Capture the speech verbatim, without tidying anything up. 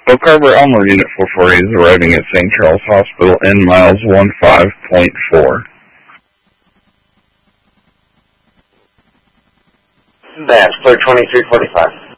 Oak Harbor Elmer Unit four forty is arriving at Saint Charles Hospital in miles one five point four. That's clear twenty-three forty-five.